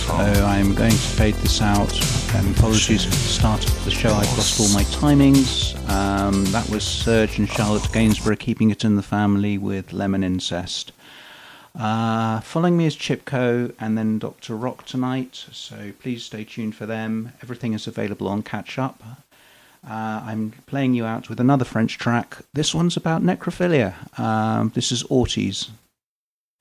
So I'm going to fade this out. Apologies for the start of the show, I've lost all my timings. That was Serge and Charlotte Gainsborough keeping it in the family with Lemon Incest. Following me is Chipco and then Dr. Rock tonight, so please stay tuned for them. Everything is available on Catch Up. I'm playing you out with another French track. This one's about necrophilia. This is Ortiz.